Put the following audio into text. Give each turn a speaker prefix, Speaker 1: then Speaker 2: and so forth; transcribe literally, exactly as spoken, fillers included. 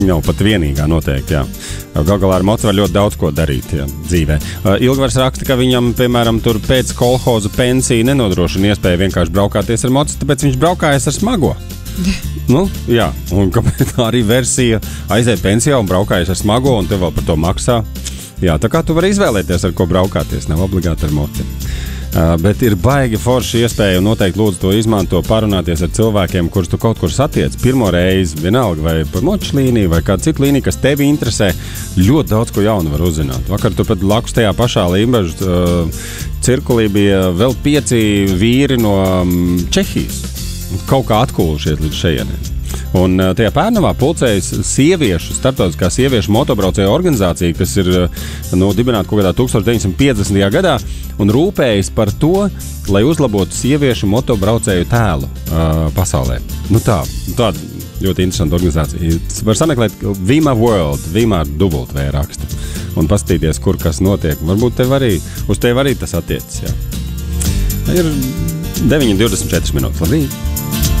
Speaker 1: Nav pat vienīgā noteikti, jā. Gal galā ar mocu var ļoti daudz ko darīt, jā, dzīvē. Uh, Ilgvars raksta, ka viņam, piemēram, tur pēc kolhoza pensija nenodrošina iespēju vienkārši braukāties ar mocu, tāpēc viņš braukājas ar smago. Nu, jā, un kāpēc tā arī versija aiziet pensijā un braukājas ar smago un tev vēl par to maksā. Jā, tā kā tu vari izvēlēties, ar ko braukāties, nav obligāti ar moci. Uh, bet ir baigi forši iespēja un noteikti lūdzu to izmanto, parunāties ar cilvēkiem, kurus tu kaut kur satiec pirmo reizi, vienalga vai par moču līniju vai kādu citu līniju, kas tevi interesē, ļoti daudz ko jaunu var uzzināt. Vakar tu pat lakus tajā pašā Limbažu uh, cirkulī bija vēl pieci vīri no um, Čehijas, kaut kā atkūlušies līdz šejienei. Un tajā Pērnavā pulcējas sieviešu, starptautiskā sieviešu motobraucēju organizācija, kas ir nu, dibināta kaut kādā tūkstoš deviņsimt piecdesmitajā gadā un rūpējas par to, lai uzlabotu sieviešu motobraucēju tēlu uh, pasaulē. Nu tā, tāda ļoti interesanta organizācija. Var sameklēt Vima World, Vima ar dubult V raksta un paskatīties, kur kas notiek. Varbūt tev arī, uz tevi arī tas attiecas, jā. Ir deviņi divdesmit četras minūtes, labrīt!